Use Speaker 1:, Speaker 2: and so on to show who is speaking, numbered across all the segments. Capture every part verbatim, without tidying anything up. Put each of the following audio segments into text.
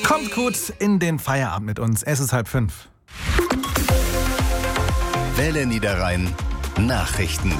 Speaker 1: Kommt gut in den Feierabend mit uns. Es ist halb fünf.
Speaker 2: Welle Niederrhein Nachrichten.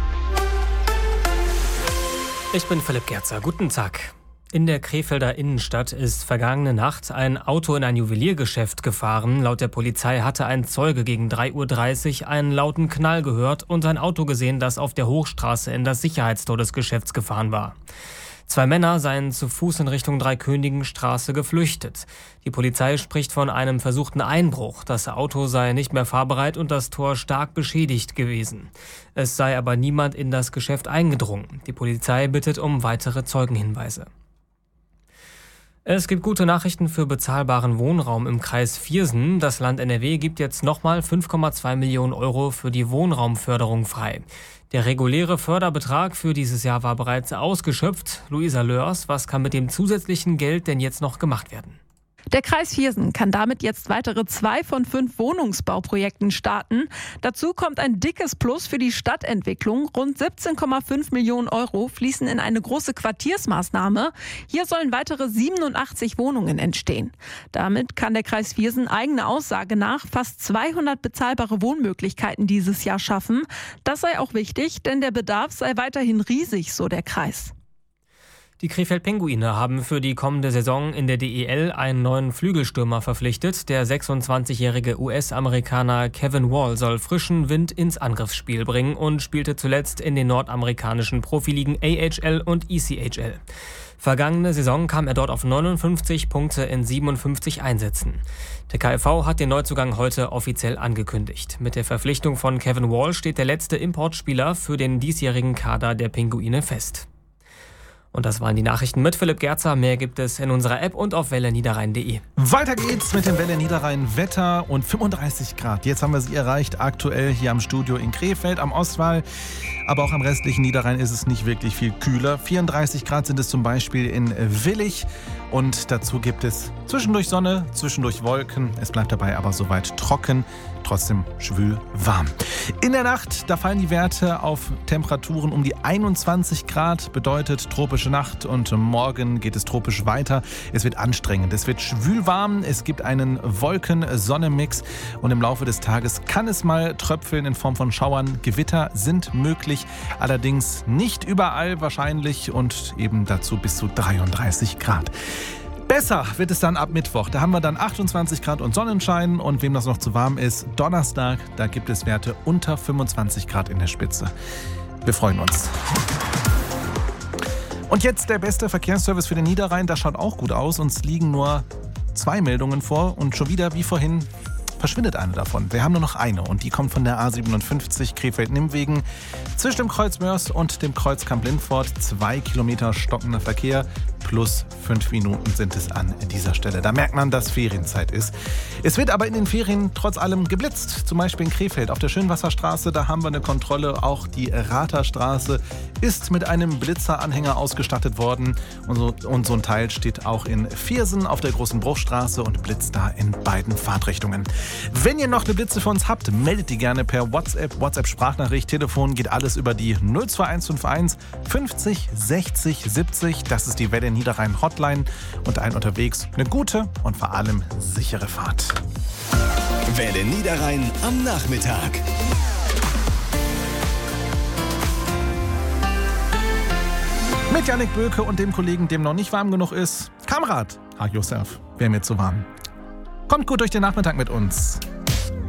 Speaker 3: Ich bin Philipp Gerzer. Guten Tag. In der Krefelder Innenstadt ist vergangene Nacht ein Auto in ein Juweliergeschäft gefahren. Laut der Polizei hatte ein Zeuge gegen drei Uhr dreißig einen lauten Knall gehört und ein Auto gesehen, das auf der Hochstraße in das Sicherheitstor des Geschäfts gefahren war. Zwei Männer seien zu Fuß in Richtung Dreikönigenstraße geflüchtet. Die Polizei spricht von einem versuchten Einbruch. Das Auto sei nicht mehr fahrbereit und das Tor stark beschädigt gewesen. Es sei aber niemand in das Geschäft eingedrungen. Die Polizei bittet um weitere Zeugenhinweise. Es gibt gute Nachrichten für bezahlbaren Wohnraum im Kreis Viersen. Das Land N R W gibt jetzt nochmal fünf Komma zwei Millionen Euro für die Wohnraumförderung frei. Der reguläre Förderbetrag für dieses Jahr war bereits ausgeschöpft. Luisa Lörs, was kann mit dem zusätzlichen Geld denn jetzt noch gemacht werden?
Speaker 4: Der Kreis Viersen kann damit jetzt weitere zwei von fünf Wohnungsbauprojekten starten. Dazu kommt ein dickes Plus für die Stadtentwicklung. Rund siebzehn Komma fünf Millionen Euro fließen in eine große Quartiersmaßnahme. Hier sollen weitere siebenundachtzig Wohnungen entstehen. Damit kann der Kreis Viersen eigener Aussage nach fast zweihundert bezahlbare Wohnmöglichkeiten dieses Jahr schaffen. Das sei auch wichtig, denn der Bedarf sei weiterhin riesig, so der Kreis.
Speaker 3: Die Krefeld-Pinguine haben für die kommende Saison in der D E L einen neuen Flügelstürmer verpflichtet. Der sechsundzwanzigjährige U S-Amerikaner Kevin Wall soll frischen Wind ins Angriffsspiel bringen und spielte zuletzt in den nordamerikanischen Profiligen A H L und E C H L. Vergangene Saison kam er dort auf neunundfünfzig Punkte in siebenundfünfzig Einsätzen. Der K f V hat den Neuzugang heute offiziell angekündigt. Mit der Verpflichtung von Kevin Wall steht der letzte Importspieler für den diesjährigen Kader der Pinguine fest. Und das waren die Nachrichten mit Philipp Gerzer. Mehr gibt es in unserer App und auf welle niederrhein punkt de.
Speaker 1: Weiter geht's mit dem Welle Niederrhein Wetter und fünfunddreißig Grad. Jetzt haben wir sie erreicht, aktuell hier am Studio in Krefeld am Ostwall. Aber auch am restlichen Niederrhein ist es nicht wirklich viel kühler. vierunddreißig Grad sind es zum Beispiel in Willich. Und dazu gibt es zwischendurch Sonne, zwischendurch Wolken. Es bleibt dabei aber soweit trocken, trotzdem schwül warm. In der Nacht, da fallen die Werte auf Temperaturen um die einundzwanzig Grad, bedeutet tropische Nacht, und morgen geht es tropisch weiter. Es wird anstrengend, es wird schwül warm, es gibt einen Wolken-Sonne-Mix und im Laufe des Tages kann es mal tröpfeln in Form von Schauern. Gewitter sind möglich, allerdings nicht überall wahrscheinlich, und eben dazu bis zu dreiunddreißig Grad. Besser wird es dann ab Mittwoch. Da haben wir dann achtundzwanzig Grad und Sonnenschein. Und wem das noch zu warm ist, Donnerstag, da gibt es Werte unter fünfundzwanzig Grad in der Spitze. Wir freuen uns. Und jetzt der beste Verkehrsservice für den Niederrhein. Das schaut auch gut aus. Uns liegen nur zwei Meldungen vor. Und schon wieder, wie vorhin, verschwindet eine davon. Wir haben nur noch eine. Und die kommt von der A siebenundfünfzig Krefeld-Nimwegen. Zwischen dem Kreuz Mörs und dem Kreuz Kamp-Lindfort. Zwei Kilometer stockender Verkehr. Plus fünf Minuten sind es an dieser Stelle. Da merkt man, dass Ferienzeit ist. Es wird aber in den Ferien trotz allem geblitzt. Zum Beispiel in Krefeld auf der Schönwasserstraße. Da haben wir eine Kontrolle. Auch die Raterstraße ist mit einem Blitzeranhänger ausgestattet worden. Und so, und so ein Teil steht auch in Viersen auf der Großen Bruchstraße und blitzt da in beiden Fahrtrichtungen. Wenn ihr noch eine Blitze für uns habt, meldet die gerne per WhatsApp. WhatsApp-Sprachnachricht, Telefon, geht alles über die null zwei eins fünf eins fünfzig sechzig siebzig. Das ist die Welle Niederrhein Hotline, und ein unterwegs eine gute und vor allem sichere Fahrt.
Speaker 2: Welle Niederrhein am Nachmittag.
Speaker 1: Mit Jannik Böke und dem Kollegen, dem noch nicht warm genug ist. Kamerad, hug yourself, wäre mir zu warm. Kommt gut durch den Nachmittag mit uns.